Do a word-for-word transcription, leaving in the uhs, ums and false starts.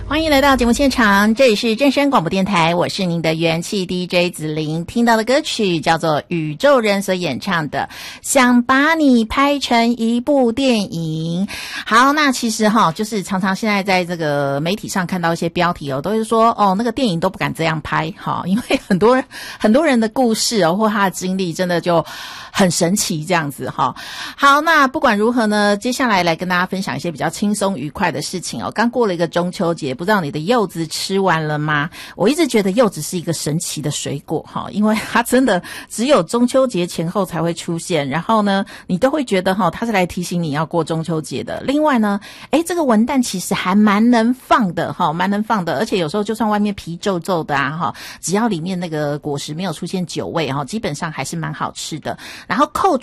欢迎来到节目现场，这里是正声广播电台，我是您的元气 D J 子玲。听到的歌曲叫做宇宙人所演唱的想把你拍成一部电影。好，那其实哈，就是常常现在在这个媒体上看到一些标题哦，都是说哦，那个电影都不敢这样拍哈，因为很多人很多人的故事哦，或他的经历真的就很神奇这样子哈。好，那不管如何呢，接下来来跟大家分享一些比较轻松愉快的事情哦。刚过了一个中秋节，不知道你的柚子吃完了吗？我一直觉得柚子是一个神奇的水果哈，因为它真的只有中秋节前后才会出现，然后呢，你都会觉得哈，它是来提醒你要过中秋节的。另外呢，诶，这个文旦其实还蛮能放的哈，蛮能放的，而且有时候就算外面皮皱皱的啊哈，只要里面那个果实没有出现酒味哈，基本上还是蛮好吃的。然后扣